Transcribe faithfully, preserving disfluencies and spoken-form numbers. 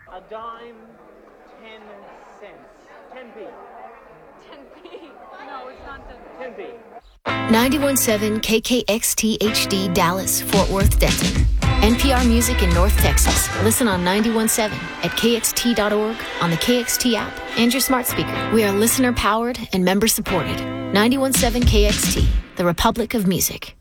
A dime, ten cents. ten p. ten p. No, it's not ten p. ten p. ninety-one point seven K K X T H D Dallas, Fort Worth, Denton. N P R Music in North Texas. Listen on ninety-one point seven at K X T dot org, on the K X T app, and your smart speaker. We are listener-powered and member-supported. ninety-one point seven K X T, the Republic of Music.